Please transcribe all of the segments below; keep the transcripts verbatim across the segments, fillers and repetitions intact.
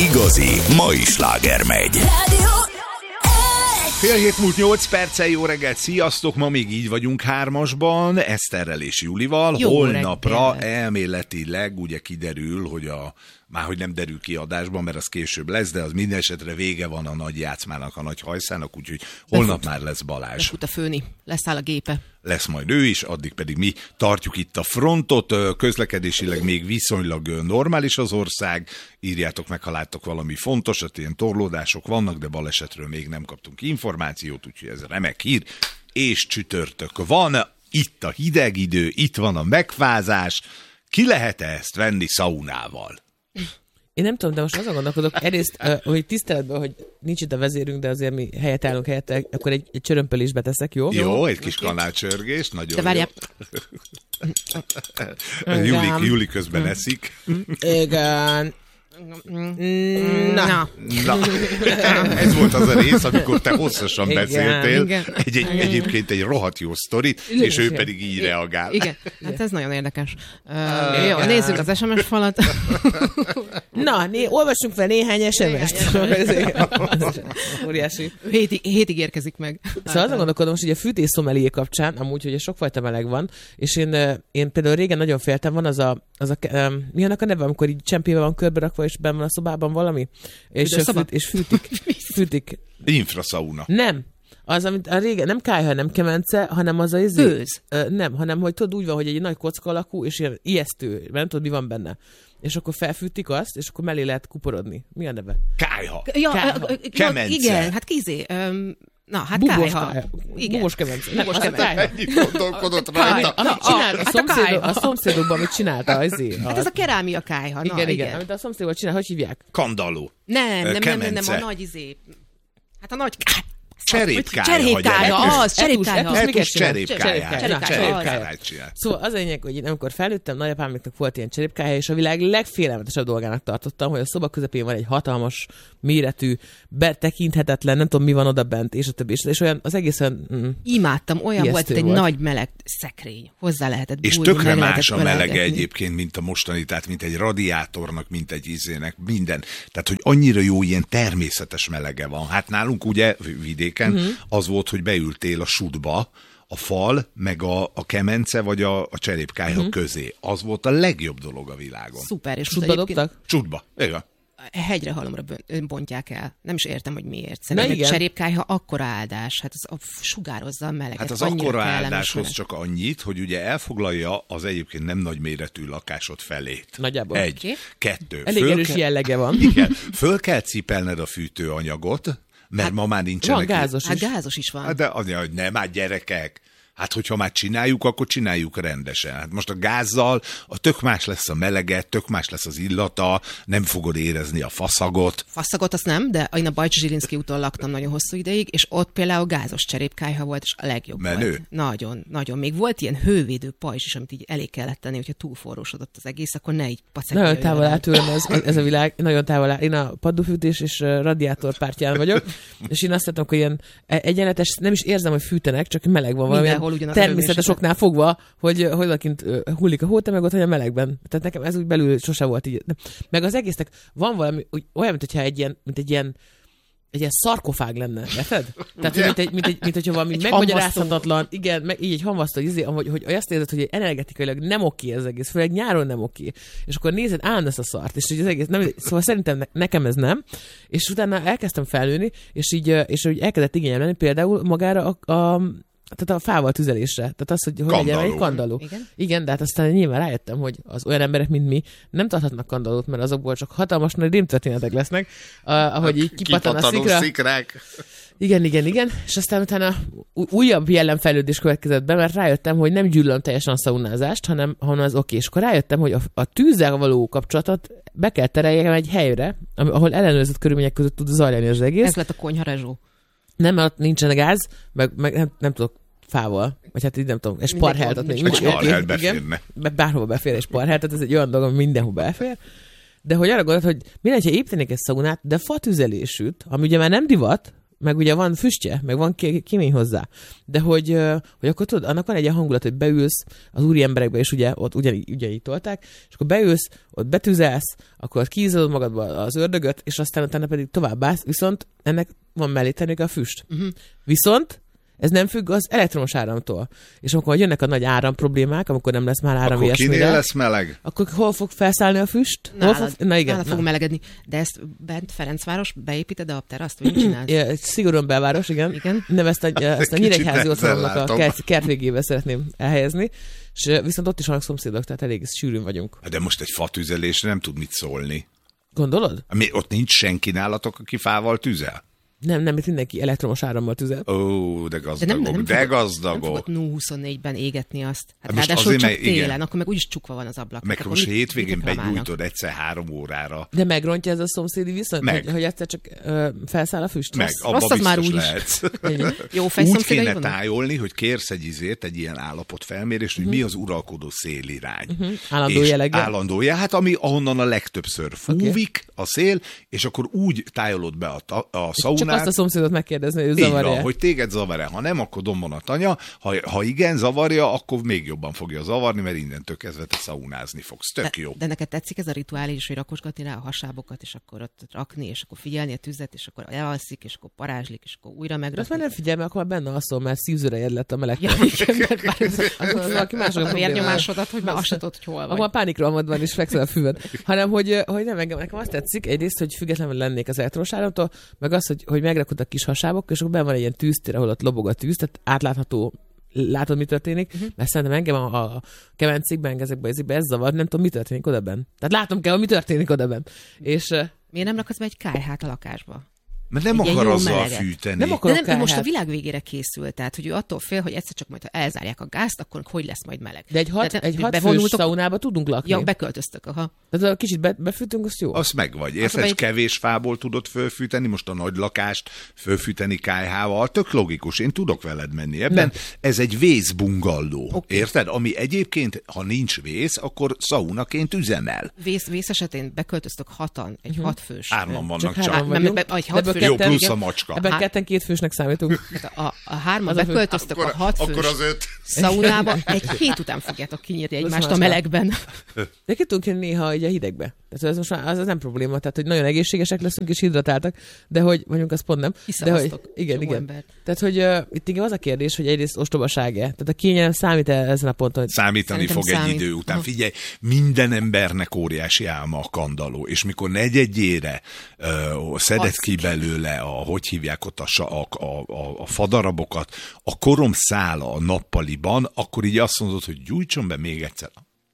igazi mai sláger megy. Fél hét múlt nyolc perccel, jó reggelt, sziasztok! Ma még így vagyunk hármasban, Eszterrel és Julival. Jó Holnapra reggelt. Elméletileg ugye kiderül, hogy a már hogy nem derül ki adásban, mert az később lesz, de az minden esetre vége van a nagy játszmának, a nagy hajszának, úgyhogy holnap Befut. Már lesz Balázs. Befut a főni, leszáll a gépe. Lesz majd ő is, addig pedig mi tartjuk itt a frontot, közlekedésileg még viszonylag normális az ország, írjátok meg, ha láttok valami fontosat, ilyen torlódások vannak, de balesetről még nem kaptunk információt, úgyhogy ez remek hír, és csütörtök van, itt a hideg idő, itt van a megfázás, ki lehet ezt venni szaunával? Én nem tudom, de most azon gondolkodok, egyrészt, uh, hogy tiszteletben, hogy nincs itt a vezérünk, de azért mi helyet állunk helyette, akkor egy, egy csörömpölést beteszek, jó? Jó, egy kis kanálcsörgés, nagyon de várjál. jó. Júli, Júli közben eszik. Igen. Na. Na. Ez volt az a rész, amikor te hosszasan igen, beszéltél. Igen. Egy, egy, egyébként egy rohadt jó sztorit, igen, és ő igen. pedig így reagál. Igen, hát ez nagyon érdekes. Uh, jó, nézzük az es em es falat. Na, né, olvassunk fel néhány es em est. Óriási. Hétig, hétig érkezik meg. Szóval azon gondolkodom most, hogy a fűtésszomelié kapcsán, amúgy, hogy sokfajta meleg van, és én, én például régen nagyon féltem, van az a, az a um, mi annak a neve, amikor így csempébe van körbe rakva, és benn van a szobában valami, és, fűt, és fűtik. fűtik. Infraszauna. Nem. Az, amit a régen, nem kályha, nem kemence, hanem az a izé, Főz. Uh, nem, hanem, hogy tudod, úgy van, hogy egy nagy kocka alakú, és ilyen ijesztő, mert nem tudod, mi van benne. És akkor felfűtik azt, és akkor mellé lehet kuporodni. Mi a neve? Kályha. Ja, kályha. Kemence. Igen, hát kizé. Um, na, hát Bubos kályha. kályha. Igen. Bubos kemence. Bubos kemence. Ennyit gondolkodott rajta. Amit csinált a, szomszédok, a szomszédokban, amit csinálta az Hát ez a kerámia kályha. Igen, na, igen, igen. amit a szomszédokban csinál, hogy hívják? Kandalló. Nem, nem, nem, nem, nem, a nagy izé. Hát a nagy kályha. Cserépkályha. Cserépkályha, az, cserépkályha. Etus cserépkályha. Szóval az a lényeg, hogy én amikor felnőttem, nagyapámnak volt ilyen cserépkályha, és a világ legfélelmetesebb dolgának tartottam, hogy a szoba közepén van egy hatalmas méretű, betekinthetetlen, nem tudom mi van oda bent, és a többi. És olyan, az egészen mm, imádtam, olyan volt, egy volt. nagy meleg szekrény. Hozzá lehetett és bújni, tökre le más a melege ölelgetni. egyébként, mint a mostani, tehát mint egy radiátornak, mint egy izének, minden. Tehát, hogy annyira jó, ilyen természetes melege van. Hát nálunk ugye vidéken uh-huh. az volt, hogy beültél a sudba, a fal, meg a, a kemence, vagy a, a cserépkályha uh-huh. közé. Az volt a legjobb dolog a világon. Szuper. És sudba dobtak? Sudba, igen. Hegyre halomra bontják el. Nem is értem, hogy miért. Szerintem egy cserépkályha akkora áldás. Hát az sugározza a meleget. Hát az akkora áldáshoz csak annyit, hogy ugye elfoglalja az egyébként nem nagy méretű lakásod felét. Nagyjából. Egy. Okay. Kettő. Elég föl erős kell, jellege van. Igen. Föl kell cipelned a fűtőanyagot, mert hát, ma már nincsenek. Van gázos hát is. Hát gázos is van. Hát de az, hogy nem, hát gyerekek. Hát, hogyha már csináljuk, akkor csináljuk rendesen. Hát most a gázzal a tök más lesz a melege, tök más lesz az illata, nem fogod érezni a faszagot. Faszagot azt nem, de én a Bajcs Zsilinszky úton laktam nagyon hosszú ideig, és ott például gázos cserépkályha volt, és a legjobb Menő. volt. Nagyon, nagyon. Még volt ilyen hővédő pajzs is, amit így elé kellett tenni, hogyha túlforrósodott az egész, akkor ne így pacekálja. Nagyon távol áll tőlem ez, ez a világ, nagyon távol áll. Én a padlófűtés és radiátor pártján vagyok, és én azt látom, hogy ilyen egyenletes, nem is érzem, hogy fűtenek, csak meleg van valami. Természetesoknál fogva, hogy hogy lakint hullik a hó, te meg ott vagy a melegben. Tehát nekem ez úgy belül sose volt így. Meg az egésznek van valami, olyan, mint hogyha egy ilyen, mint egy ilyen, egy ilyen szarkofág lenne, érted? Tehát, mint, egy, mint, egy, mint hogyha valami egy megmagyarázhatatlan, igen, meg, így egy hamvasztó, izé, hogy, hogy azt érzed, hogy energetikailag nem oké ez egész, főleg nyáron nem oké. És akkor nézed, állandóan ezt a szart, és hogy az egész, nem, szóval szerintem ne, nekem ez nem. És utána elkezdtem felnőni, és így, és úgy elkezdett igényem lenni például magára a, a tehát a fával tüzelésre. Tehát az, hogy, hogy legyen egy kandalló. Igen? Igen, de hát aztán nyilván rájöttem, hogy az olyan emberek, mint mi, nem tarthatnak kandallót, mert azokból csak hatalmas nagy rémtörténetek lesznek, ahogy így kipattan a szikra. Szikrák. Igen, igen, igen. És aztán utána újabb jellemfejlődés következett be, mert rájöttem, hogy nem gyűlölöm teljesen a szaunázást, hanem, hanem az oké. És akkor rájöttem, hogy a, a tűzzel való kapcsolatot be kell tereljem egy helyre, ahol ellenőrzött körülmények között tud zajlani az egész. Ez lett a konyha rezsó. Nem, mert nincsen gáz, meg, meg nem, nem tudok fával, vagy hát így nem tudom, egy sparhelt. Egy sparhelt beférne. Bárhova befér egy sparhelt, tehát ez egy olyan dolog, ami mindenhol befér. De hogy arra gondolt, hogy mi lenne, ha építenék egy szaunát, de fatüzelésűt, ami ugye már nem divat, meg ugye van füstje, meg van kémény hozzá, de hogy, hogy akkor tudod, annak van egy ilyen hangulat, hogy beülsz az úri emberekbe, és ugye ott ugyanígy, ugyanígy tolták, és akkor beülsz, ott betűzelsz, akkor kízolod magadba az ördögöt, és aztán utána pedig továbbállsz, viszont ennek van mellé tenni a füst. Uh-huh. Viszont ez nem függ az elektromos áramtól. És amikor jönnek a nagy áram problémák, amikor nem lesz már áram akkor ilyesmire, kinél lesz meleg? Akkor hol fog felszállni a füst? Nálad, hol fog... Na igen. Nálad na. fog melegedni. De ezt bent Ferencváros beépíted a teraszt, vagy mit csinálsz? Ja, szigorúan belváros, igen. igen. Nem ezt a, ezt a Nyíregyházi otthonnak a kert, kert végébe szeretném elhelyezni. És viszont ott is vannak szomszédok, tehát elég sűrűn vagyunk. De most egy fatüzelésre nem tud mit szólni. Gondolod? Mi, ott nincs senki nálatok, aki fával tüzel? Nem, nem, itt mindenki elektromos árammal tüzel. Ó, de gazdagok, de, nem, de, nem de fogod, gazdagok. Nem fogod nulla huszonnégyben égetni azt. Hát most ráadásul csak meg, télen, igen. akkor meg úgyis csukva van az ablak. Meg most hétvégén begyújtod egyszer három órára. De megrontja ez a szomszédi viszont? Meg. Hogy, hogy egyszer csak ö, felszáll a füst? Meg, Rossz, abba rossz az már úgy lehetsz. Jó úgy kéne tájolni, hogy kérsz egy izért, egy ilyen állapotfelmérést, hogy uh-huh. mi az uralkodó szélirány. Uh-huh. Állandó jelleggel. Állandó jel, hát ami ahonnan a legtöbbször fúvik okay. a szél, és akkor úgy tájolod be a, ta, a szaunát. Csak azt a szomszédot megkérdezni, hogy zavarja. Van, hogy téged zavar-e. Ha nem, akkor dombon a tanya. Ha, ha igen, zavarja, akkor még jobban fogja zavarni, mert innentől kezdve te szaunázni fogsz. Tök de, jó. De neked tetszik ez a rituális, hogy rakosgatni rá a hasábokat, és akkor ott rakni, és akkor figyelni a tüzet, és akkor elalszik, és akkor parázslik, és akkor újra megrakni. Azt már nem figyelj, mert akkor már benne alszol, mert szívzörejed lett a meleg. Ja, valaki mások a vérnyomásodat, hogy már azt se tudod, hogy hol vagy. Akkor a pánikrohamod van, és fekszel a füved. Hanem, hogy, hogy nem, engem, nekem azt tetszik, egyrészt, hogy függetlenül lennék az elektromos áramtól, meg az, hogy, hogy megrakod a kis hasábok, és akkor benn van egy ilyen tűztér, ahol ott lobog a tűz, tehát átlátható, látod, mi történik, uh-huh. mert szerintem engem a, a kemencékben, ezekben, ezekben ez zavar, nem tudom, mi történik odaben. Tehát látom kell, hogy mi történik odaben. És, miért nem raksz be egy kályhát a lakásba? Mert nem akar azzal fűteni. Nem akar de nem, most a világ végére készül, tehát hogy ő attól fél, hogy egyszer csak majd, ha elzárják a gázt, akkor hogy lesz majd meleg. De egy hat, egy hat fős szaunába tudunk lakni. Ja, beköltöztök, aha. Tehát kicsit be, befűtünk, az jó. Az meg vagy. Érted, egy... kevés fából tudod fölfűteni, most a nagy lakást fölfűteni kályhával, tök logikus, én tudok veled menni ebben. Nem. Ez egy vészbungalló, okay. Érted? Ami egyébként, ha nincs vész, akkor szaunaként üzemel. Vész, vész esetén beköltöztök hatan, egy uh-huh. hatfős. Hárman vannak csak. csak. Nem, be, egy hat jó, plusz a macska. Ebben Há... ketten két fősnek számítunk. A, a hárman beköltöztök a hat fős akkor az öt. szaunába, egy hét után fogjátok kinyírni egymást a melegben. De ki tudunk jönni néha így a hidegbe. Tehát ez most már az, az nem probléma. Tehát, hogy nagyon egészségesek leszünk és hidratáltak, de hogy mondjuk az pont nem. De hogy, igen, igen. Ember. Tehát, hogy uh, itt igen az a kérdés, hogy egyrészt ostobaság-e. Tehát a kényelem számít-e ezen a ponton? Hogy... Számítani Szerintem fog számít. Egy idő után. Figyelj, minden embernek óriási álma a kandalló, és mikor negyedjére uh, szedett ki belőle a, hogy hívják ott a, a, a, a fadarabokat, a korom szála a nappaliban, akkor így azt mondod, hogy gyújtson be még egyszer.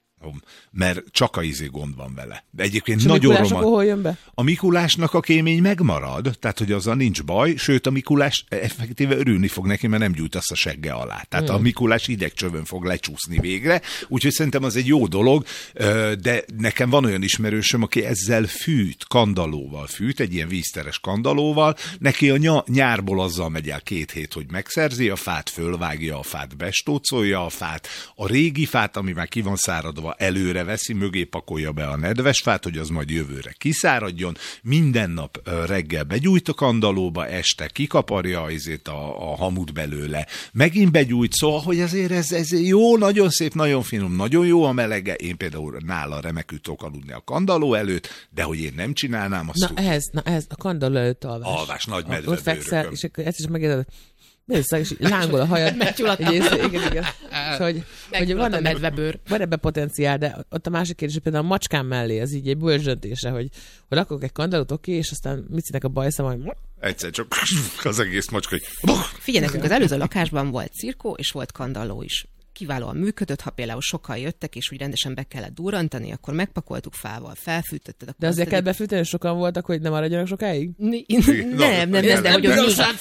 Mert csak a izé gond van vele. De egyébként és nagyon roman... hol jön be? A Mikulásnak a kémény megmarad, tehát hogy azzal nincs baj, sőt a Mikulás effektíve örülni fog neki, mert nem gyújtasz a segge alá. Tehát hmm. a Mikulás idegcsövön fog lecsúszni végre, úgyhogy szerintem az egy jó dolog, de nekem van olyan ismerősöm, aki ezzel fűt, kandallóval fűt, egy ilyen vízteres kandallóval, neki a nyárból azzal megy el két hét, hogy megszerzi a fát, fölvágja a fát, bestócolja a fát, a régi fát, ami már ki van száradva, előre veszi, mögé pakolja be a nedves fát, hogy az majd jövőre kiszáradjon. Minden nap reggel begyújt a kandallóba, este kikaparja azért a, a hamut belőle. Megint begyújt, szóval, hogy azért ez, ez jó, nagyon szép, nagyon finom, nagyon jó a melege. Én például nála remekül tudok aludni a kandalló előtt, de hogy én nem csinálnám, azt Na tud... ez, na ez, a kandalló előtt alvás. Alvás, nagy medve ott fekszel, és akkor ezt is megérdezed. Nézzük, és lángol a hajad. Megcsulattam. Igen, igen. Hogy, hogy van, a medvebőr. Van ebben potenciál, de ott a másik kérdés, hogy például a macskám mellé, ez így egy bölcs döntése, hogy, hogy rakok egy kandallót, oké, és aztán mit színek a bajszám, hogy... Egyszer csak az egész macska. Figyelj, nekünk az előző lakásban volt cirkó, és volt kandalló is. Kiválóan működött, ha például sokan jöttek, és úgy rendesen be kellett durrantani, akkor megpakoltuk fával, felfűtötted. De azért kell befűteni, sokan voltak, hogy nem maradjanak sokáig? Nem, nem, nem, de hogy,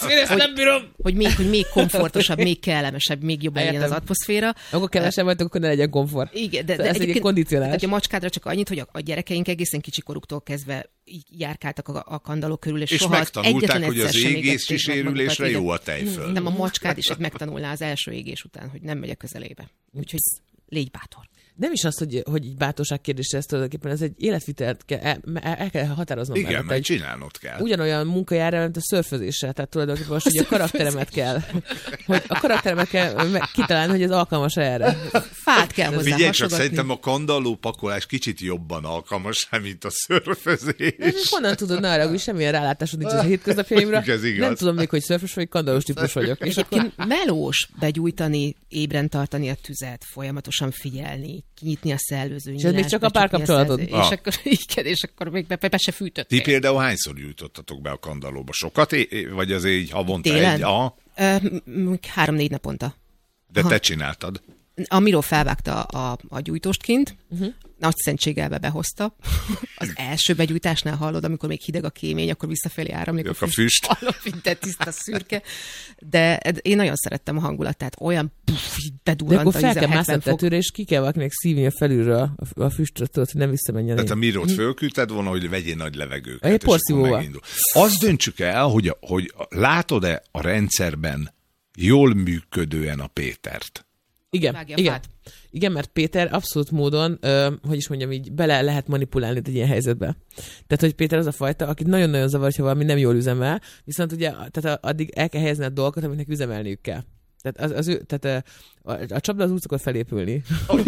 hogy még, hogy még komfortosabb, még kellemesebb, még jobb legyen az atmoszféra. Akkor kevesebb vagytok, akkor ne legyen komfort. Igen, de, de ez egy kondicionálás. A macskádra csak annyit, hogy a, a gyerekeink egészen kicsikoruktól kezdve így járkáltak a, a kandalló körül, és, és soha egyetlen hogy az égés kísérülésre jó a tejföld. Nem, a macskád is megtanulná az első égés után, hogy nem megy a közelébe. Úgyhogy légy bátor. Nem is az, hogy, hogy így bátorság kérdése, ez tulajdonképpen ez egy életvitelt kell, el, el kell határoznom. Igen, mert meg csinálnod kell. Ugyanolyan munkajára, mint a szörfözéssel, tehát tulajdonképpen most, hogy a karakteremet kell, hogy a karakteremet kell kitalálni, hogy ez alkalmas erre. Fát kell hozzá Figyelj, csak szerintem a kandalló pakolás kicsit jobban alkalmas, mint a szörfözés. Honnan tudod, ne arra, hogy semmilyen rálátásod nincs a hétköznapjaimra. Nem tudom még, hogy szörfös vagy kandallós típus vagyok. És akkor melós begyújtani, ébren tartani a tüzet, folyamatosan figyelni, kinyitni a szellőző nyilást. És ez még csak a párkapcsolatod. És, ah. akkor, igen, és akkor még be, be se fűtöttél. Ti például hányszor gyújtottatok be a kandallóba? Sokat? Vagy azért így havonta Télen? egy? Aha. Három-négy naponta. De Aha. te csináltad? A Miró felvágta a, a gyújtóst kint, uh-huh. nagy szentségelbe behozta. Az első begyújtásnál hallod, amikor még hideg a kémény, akkor visszafelé áramlik a füst. A füst. Hallom, mint tiszta szürke. De én nagyon szerettem a hangulatát. Olyan puff, bedurrant. De akkor fel kell mászni a tetőre, és ki kell valakinek szívni a felülről a, a füstöt, tudod, hogy nem visszamenjen. Tehát a Mirót fölküldted volna, hogy vegyél nagy levegőket. Egy porszívóval. Azt döntsük el, hogy, hogy látod-e a rendszerben jól működően a Pétert? Igen, igen. Igen, mert Péter abszolút módon, ö, hogy is mondjam, így bele lehet manipulálni egy ilyen helyzetbe. Tehát, hogy Péter az a fajta, akit nagyon-nagyon zavar, hogyha valami nem jól üzemel, viszont ugye tehát addig el kell helyezni a dolgokat, amiknek üzemelniük kell. Tehát, az, az, tehát a, a, a csapda az úgy szokott felépülni. hogy,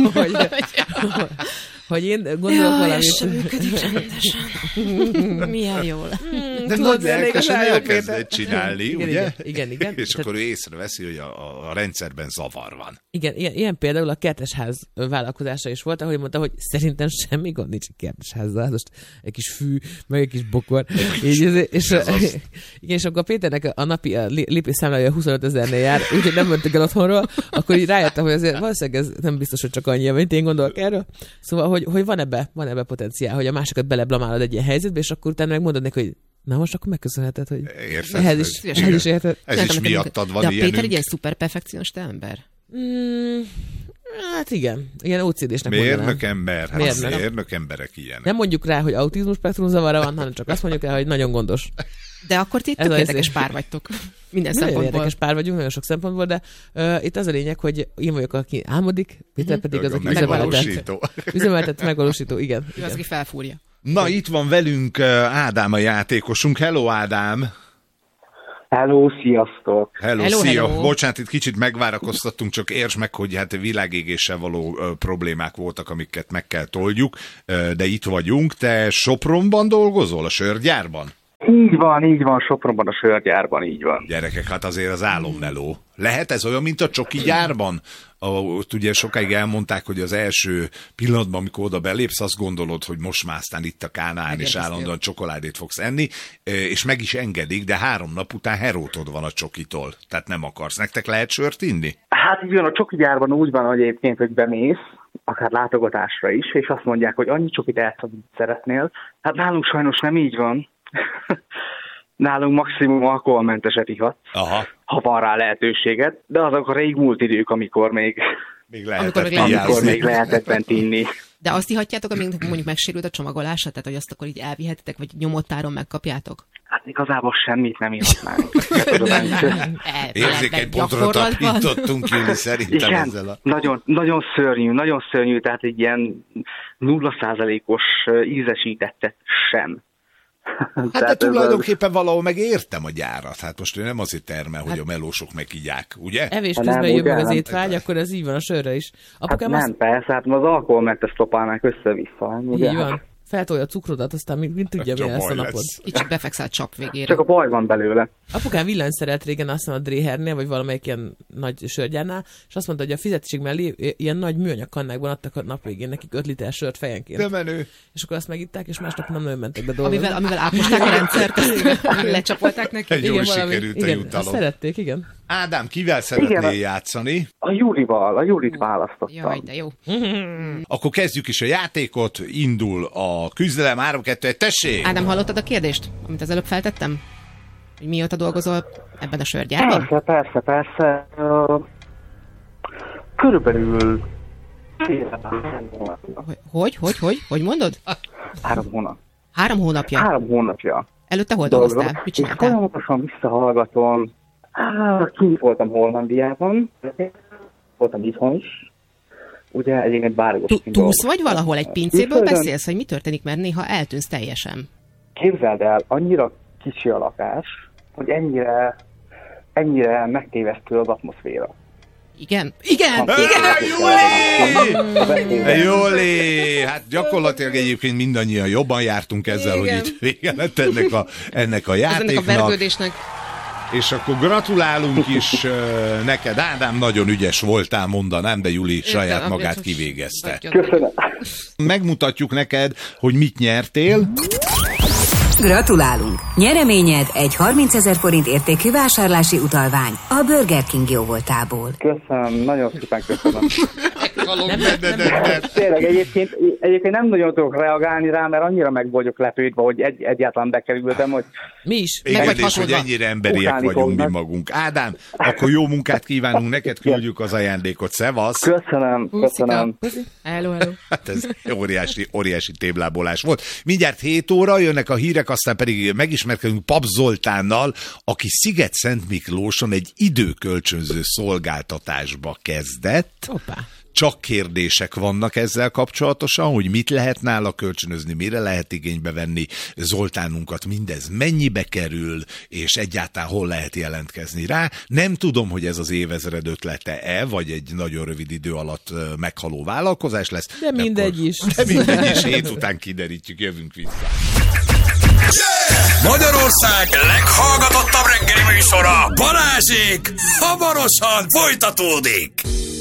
hogy én gondolok Jaj, valamit. ez sem működik rendesen. Milyen jól. De nagy lelkesen elkezdett csinálni, igen, ugye? Igen, igen. igen. És Tehát, akkor ő észreveszi, hogy a, a, a rendszerben zavar van. Igen, ilyen, ilyen például a kertesház vállalkozása is volt, ahogy mondta, hogy szerintem semmi gond nincs a kertesházzal. Most egy kis fű, meg egy kis bokor. Így, és, és, igen, és akkor Péternek a napi a lépésszámlája huszonöt ezernél jár, úgyhogy nem mentek el otthonról, akkor így rájöttem, hogy azért valószínűleg ez nem biztos, hogy csak annyi, amit én gondolok erről. Szóval, hogy, hogy van ebbe, van ebbe potenciál, hogy a másikat beleblamálod egy ilyen helyzetbe, és akkor utána megmondod neki, hogy na most akkor megköszönheted, hogy érted, ehhez is, ehhez is érted. Ez is miattad van ilyenünk. De a Péter ilyenünk. egy ilyen szuper perfekcionista ember? Mm, hát igen, ilyen ó cé dés-nek mondanám. Mérnök ember, hát Mérnök. mérnök emberek ilyenek. Nem mondjuk rá, hogy autizmus spektrum zavara van, hanem csak azt mondjuk rá, hogy nagyon gondos. De akkor ti tökéletes pár vagytok. Minden nagyon szempontból. Érdekes pár vagyunk, nagyon sok szempontból, de uh, itt az a lényeg, hogy én vagyok, aki álmodik, Péter pedig az, aki üzemeltet. Üzemeltet, megvalósító, igen. Ő az, aki felfúrja. Na, itt van velünk Ádám a játékosunk. Hello, Ádám! Hello, sziasztok! Hello, hello szia! Hello. Bocsánat, itt kicsit megvárakoztattunk, csak értsd meg, hogy hát világégéssel való ö, problémák voltak, amiket meg kell toldjuk, ö, de itt vagyunk. Te Sopronban dolgozol, a sörgyárban? Így van, így van, Sopronban, a sörgyárban, így van. Gyerekek, hát azért az álommeló. Lehet ez olyan, mint a csoki gyárban? Ott ugye sokáig elmondták, hogy az első pillanatban, amikor oda belépsz, azt gondolod, hogy most már aztán itt a Kánaán, és állandóan csokoládét fogsz enni, és meg is engedik, de három nap után herótod van a csokitól. Tehát nem akarsz. Nektek lehet sört inni? Hát így van, a csoki gyárban úgy van egyébként, hogy bemész, akár látogatásra is, és azt mondják, hogy annyi csokit elsz, amit szeretnél. Hát nálunk sajnos nem így van. Nálunk maximum alkoholmenteset ihatsz, Aha. ha van rá lehetőséged, de azok a rég múlt idők, amikor még, még lehetett, amikor még amikor még lehetett bent inni. De azt ihatjátok, amikor mondjuk megsérült a csomagolása, tehát hogy azt akkor így elvihetitek, vagy nyomottáron megkapjátok? Hát igazából semmit nem ihatnánk. Érzékeny pontra tapintottunk, Júli, szerintem igen, ezzel a... nagyon, nagyon szörnyű, nagyon szörnyű, tehát egy ilyen nulla százalékos ízesítettet sem. Hát de tulajdonképpen valahol meg értem a gyárat. Hát most ő nem azért termel, hogy hát, a melósok megígyák, ugye? Evés közben jön meg az étvágy, akkor ez így van a sörre is. Apukám hát nem, azt... persze, hát az alkoholmentes szopálnák össze-vissza. Így van. Feltolja a cukrodat, aztán mint, mint tudja, mi lesz a napod. Így csak befekszel a csap végére. Csak a baj van belőle. Apukám villanyszeret régen, azt hiszem a Dréhernél, vagy valamelyik ilyen nagy sörgyárnál, és azt mondta, hogy a fizetésig mellé ilyen nagy műanyag kannákban adtak a nap végén nekik öt liter sört fejenként. De menő. És akkor azt megitták, és másnap nem nagyon mentek be dolgozni. Amivel, amivel átmosták a rendszert, lecsapolták neki. Egy jól valami, sikerült igen, a jutalom. Szerették, igen. Ádám, kivel szeretnél igen, játszani? A Júlival, a Júlit választottam. Jaj, de jó. Akkor kezdjük is a játékot, indul a küzdelem, három kettő egy, tessék! Ádám, hallottad a kérdést, amit az előbb feltettem? Hogy mióta dolgozol ebben a sörgyárban? Persze, persze, persze. Uh, körülbelül... Hogy, hogy, hogy, hogy mondod? Három hónap. Három hónapja? Három hónapja. Előtte hol dolgoztál? Mit csináltál? És folyamatosan visszahallgatom. Ah, kint voltam Hollandiában, voltam itthon is, ugye egyébként bárgosként Túlsz vagy valahol egy pincéből beszélsz, hogy mi történik, mert néha eltűnsz teljesen. Képzeld el, annyira kicsi a lakás, hogy ennyire, ennyire megtévesztő az atmoszféra. Igen? Igen! Ha, igen! Jólé! Jólé! Hát gyakorlatilag egyébként mindannyian jobban jártunk ezzel, igen. Hogy itt vége lett ennek a, ennek a játéknak. Ennek a vergődésnek. És akkor gratulálunk is uh, neked, Ádám, nagyon ügyes voltál, mondanám, de Juli saját Értem, magát kivégezte. Köszönöm. Megmutatjuk neked, hogy mit nyertél. Gratulálunk! Nyereményed egy harmincezer forint értékű vásárlási utalvány a Burger King jóvoltából. Köszönöm, nagyon szépen köszönöm. Nem, nem, nem, nem, nem. Tényleg egyébként, egyébként nem nagyon tudok reagálni rá, mert annyira meg vagyok lepődve, hogy egy, egyáltalán bekerültem, hogy... Mi is. Igen, és hogy ennyire emberiek vagyunk mi magunk. Ádám, akkor jó munkát kívánunk, neked küldjük az ajándékot. Szevasz! Köszönöm, köszönöm. Hello, hello. Hát ez óriási, óriási téblábolás volt. Mindjárt hét óra jönnek a hírek, aztán pedig megismerkedünk Pap Zoltánnal, aki Sziget-Szent Miklóson egy időkölcsönző szolgáltatásba kezdett. Hoppá. Csak kérdések vannak ezzel kapcsolatosan, hogy mit lehet nála kölcsönözni, mire lehet igénybe venni Zoltánunkat, mindez mennyibe kerül, és egyáltalán hol lehet jelentkezni rá. Nem tudom, hogy ez az évezred ötlete-e, vagy egy nagyon rövid idő alatt meghaló vállalkozás lesz. De, de mindegy akkor, is. De mindegy is, hét után kiderítjük, jövünk vissza. Magyarország leghallgatottabb reggeli műsora, Balázsék hamarosan folytatódik.